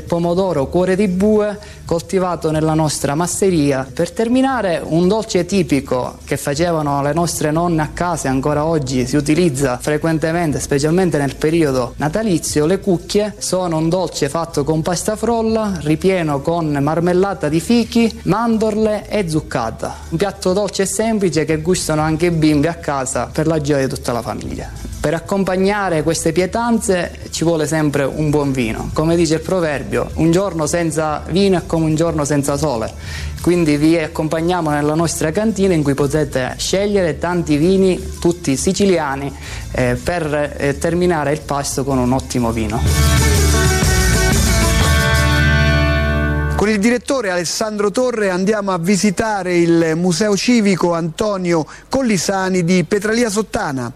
pomodoro cuore di bue coltivato nella nostra masseria. Per terminare, un dolce tipico che facevano le nostre nonne a casa e ancora oggi si utilizza frequentemente, specialmente nel periodo natalizio. Le cucchie sono un dolce fatto con pasta frolla, ripieno con marmellata di fichi, mandorle e zuccata. Un piatto dolce e semplice che gustano anche i bimbi a casa per la gioia di tutta la famiglia. Per accompagnare queste pietanze ci vuole sempre un buon vino. Come dice il proverbio, un giorno senza vino è come un giorno senza sole. Quindi vi accompagniamo nella nostra cantina in cui potete scegliere tanti vini, tutti siciliani, per terminare il pasto con un ottimo vino. Con il direttore Alessandro Torre andiamo a visitare il Museo Civico Antonio Collisani di Petralia Sottana.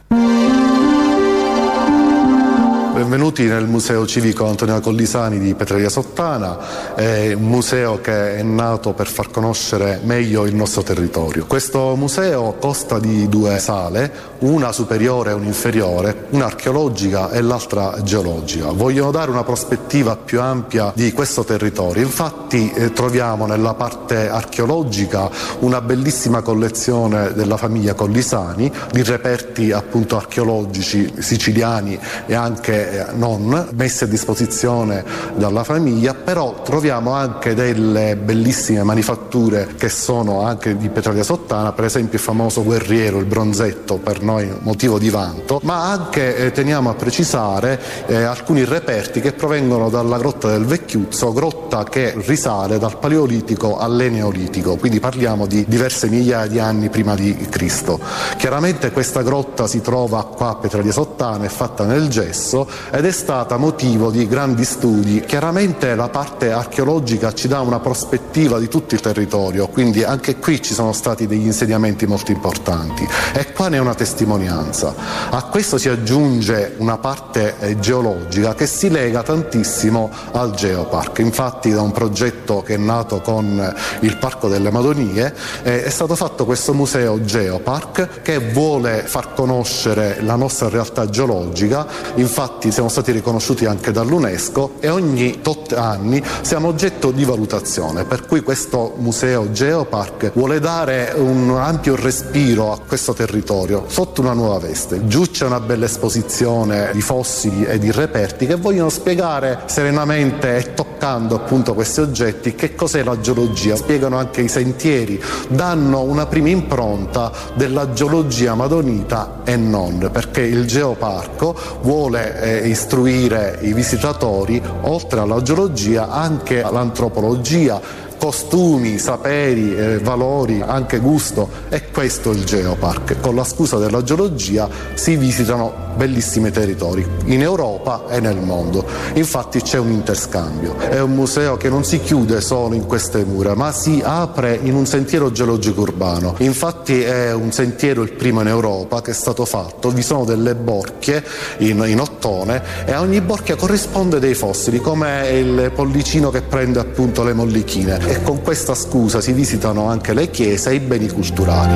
Benvenuti nel Museo Civico Antonio Collisani di Petralia Sottana, è un museo che è nato per far conoscere meglio il nostro territorio. Questo museo consta di due sale, una superiore e un'inferiore, una archeologica e l'altra geologica. Vogliono dare una prospettiva più ampia di questo territorio. Infatti troviamo nella parte archeologica una bellissima collezione della famiglia Collisani, di reperti appunto archeologici siciliani e anche non, messi a disposizione dalla famiglia, però troviamo anche delle bellissime manifatture che sono anche di Petralia Sottana, per esempio il famoso guerriero, il bronzetto, per noi motivo di vanto, ma anche teniamo a precisare alcuni reperti che provengono dalla grotta del Vecchiuzzo, grotta che risale dal Paleolitico all'Eneolitico, quindi parliamo di diverse migliaia di anni prima di Cristo. Chiaramente questa grotta si trova qua a Petralia Sottana, è fatta nel gesso ed è stata motivo di grandi studi. Chiaramente la parte archeologica ci dà una prospettiva di tutto il territorio, quindi anche qui ci sono stati degli insediamenti molto importanti e qua ne è una testimonianza. A questo si aggiunge una parte geologica che si lega tantissimo al Geopark. Infatti da un progetto che è nato con il Parco delle Madonie è stato fatto questo museo Geopark che vuole far conoscere la nostra realtà geologica. Infatti siamo stati riconosciuti anche dall'UNESCO e ogni tot anni siamo oggetto di valutazione, per cui questo museo Geopark vuole dare un ampio respiro a questo territorio sotto una nuova veste. Giù c'è una bella esposizione di fossili e di reperti che vogliono spiegare serenamente e toccando appunto questi oggetti che cos'è la geologia, spiegano anche i sentieri, danno una prima impronta della geologia madonita e non, perché il Geoparco vuole istruire i visitatori oltre alla geologia anche all'antropologia, costumi, saperi, valori, anche gusto. E questo è il Geopark. Con la scusa della geologia si visitano bellissimi territori in Europa e nel mondo. Infatti c'è un interscambio. È un museo che non si chiude solo in queste mura, ma si apre in un sentiero geologico urbano. Infatti è un sentiero, il primo in Europa, che è stato fatto. Vi sono delle borchie in ottone e a ogni borchia corrisponde dei fossili, come il pollicino che prende appunto le mollichine. E con questa scusa si visitano anche le chiese e i beni culturali.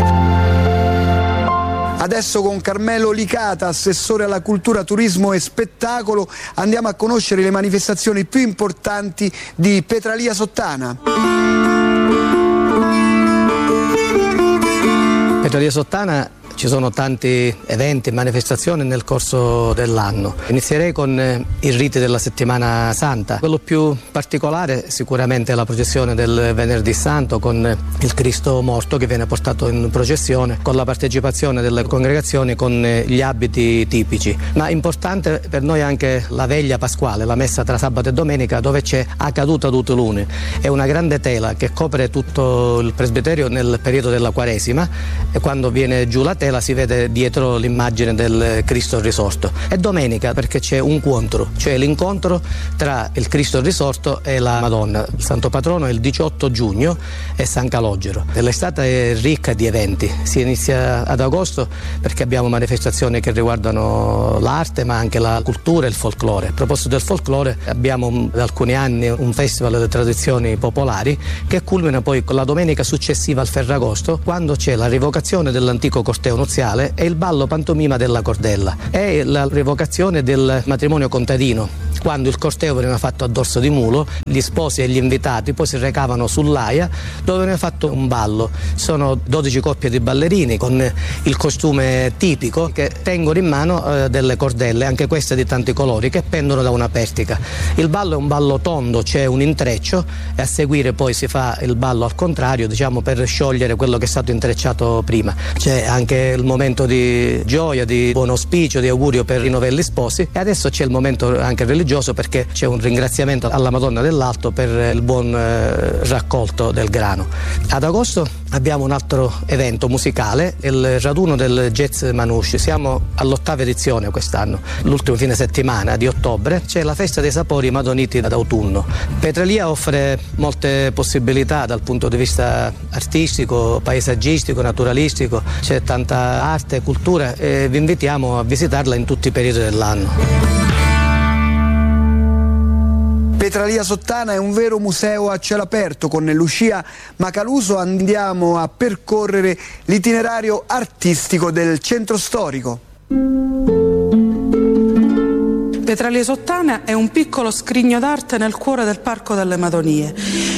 Adesso con Carmelo Licata, assessore alla cultura, turismo e spettacolo, andiamo a conoscere le manifestazioni più importanti di Petralia Sottana. Petralia Sottana ci sono tanti eventi e manifestazioni nel corso dell'anno. Inizierei con i riti della Settimana Santa. Quello più particolare sicuramente è la processione del Venerdì Santo con il Cristo morto che viene portato in processione con la partecipazione delle congregazioni con gli abiti tipici. Ma importante per noi anche la veglia pasquale, la messa tra sabato e domenica, dove c'è a caduta d'Utulune. È una grande tela che copre tutto il presbiterio nel periodo della Quaresima e quando viene giù la tela si vede dietro l'immagine del Cristo risorto. E domenica perché c'è un incontro, cioè l'incontro tra il Cristo risorto e la Madonna. Il santo patrono è il 18 giugno e San Calogero. L'estate è ricca di eventi, si inizia ad agosto perché abbiamo manifestazioni che riguardano l'arte ma anche la cultura e il folklore. A proposito del folklore abbiamo da alcuni anni un festival delle tradizioni popolari che culmina poi con la domenica successiva al Ferragosto, quando c'è la rivocazione dell'antico corteo corteo nuziale è il ballo pantomima della cordella, è la rievocazione del matrimonio contadino, quando il corteo veniva fatto a dorso di mulo, gli sposi e gli invitati poi si recavano sull'aia dove veniva fatto un ballo. Sono 12 coppie di ballerini con il costume tipico che tengono in mano delle cordelle, anche queste di tanti colori, che pendono da una pertica. Il ballo è un ballo tondo, c'è un intreccio e a seguire poi si fa il ballo al contrario, diciamo, per sciogliere quello che è stato intrecciato prima. C'è anche il momento di gioia, di buon auspicio, di augurio per i novelli sposi, e adesso c'è il momento anche religioso, perché c'è un ringraziamento alla Madonna dell'Alto per il buon raccolto del grano. Ad agosto abbiamo un altro evento musicale, il raduno del jazz Manouche. Siamo all'8ª edizione quest'anno, l'ultimo fine settimana di ottobre c'è la festa dei sapori madoniti d'autunno. Petralia offre molte possibilità dal punto di vista artistico, paesaggistico, naturalistico, c'è tanta arte e cultura e vi invitiamo a visitarla in tutti i periodi dell'anno. Petralia Sottana è un vero museo a cielo aperto. Con Lucia Macaluso andiamo a percorrere l'itinerario artistico del centro storico. Petralia Sottana è un piccolo scrigno d'arte nel cuore del Parco delle Madonie.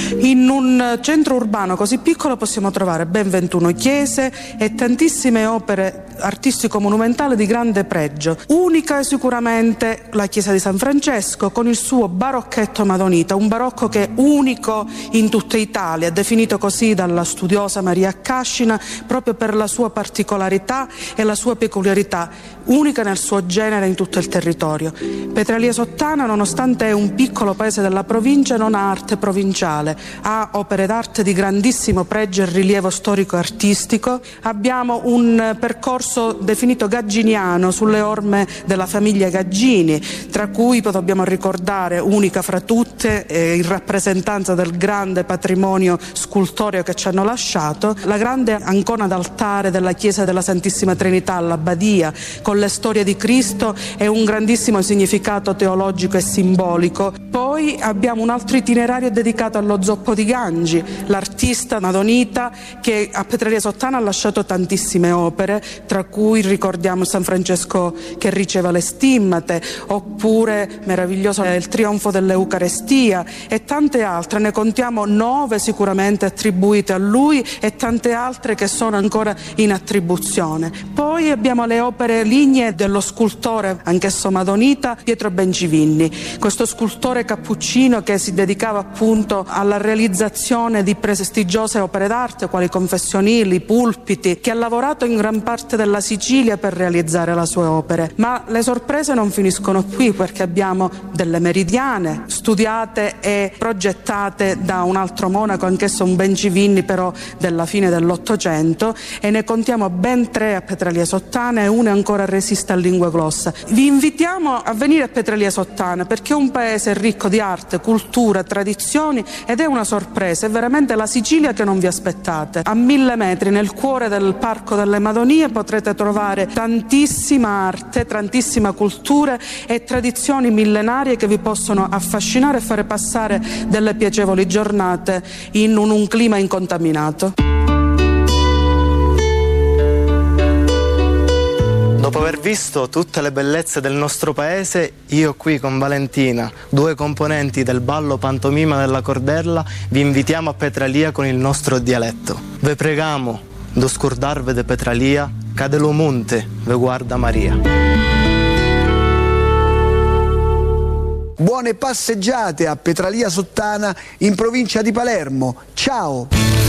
In un centro urbano così piccolo possiamo trovare ben 21 chiese e tantissime opere artistico-monumentali di grande pregio. Unica è sicuramente la chiesa di San Francesco con il suo barocchetto madonita, un barocco che è unico in tutta Italia, definito così dalla studiosa Maria Cascina proprio per la sua particolarità e la sua peculiarità, unica nel suo genere in tutto il territorio. Petralia Sottana, nonostante è un piccolo paese della provincia, non ha arte provinciale, ha opere d'arte di grandissimo pregio e rilievo storico-artistico. Abbiamo un percorso definito gagginiano sulle orme della famiglia Gaggini, tra cui dobbiamo ricordare, unica fra tutte, in rappresentanza del grande patrimonio scultoreo che ci hanno lasciato, la grande ancona d'altare della chiesa della Santissima Trinità all'Abbadia, con le storie di Cristo e un grandissimo significato teologico e simbolico. Poi abbiamo un altro itinerario dedicato allo zoppo di Gangi, l'artista madonita che a Petralia Sottana ha lasciato tantissime opere, tra cui ricordiamo San Francesco che riceve le stimmate, oppure meraviglioso il trionfo dell'Eucarestia e tante altre. Ne contiamo 9 sicuramente attribuite a lui e tante altre che sono ancora in attribuzione. Poi abbiamo le opere lignee dello scultore, anch'esso madonita, Pietro Bencivinni, questo scultore cappuccino che si dedicava appunto alla realizzazione di prestigiose opere d'arte quali confessionili, pulpiti, che ha lavorato in gran parte della Sicilia per realizzare le sue opere. Ma le sorprese non finiscono qui, perché abbiamo delle meridiane studiate e progettate da un altro monaco, anch'esso un Bencivinni però della fine dell'Ottocento, e ne contiamo ben 3 a Petralia Sottana e una ancora resiste a lingua glossa. Vi invitiamo a venire a Petralia Sottana perché è un paese ricco di arte, cultura, tradizioni ed è una sorpresa, è veramente la Sicilia che non vi aspettate. A 1000 metri nel cuore del Parco delle Madonie potrete trovare tantissima arte, tantissima cultura e tradizioni millenarie che vi possono affascinare e fare passare delle piacevoli giornate in un clima incontaminato. Dopo aver visto tutte le bellezze del nostro paese, io qui con Valentina, 2 componenti del ballo pantomima della cordella, vi invitiamo a Petralia con il nostro dialetto. Ve pregamo, do scordarve de Petralia, ca de lo monte ve guarda Maria. Buone passeggiate a Petralia Sottana in provincia di Palermo. Ciao!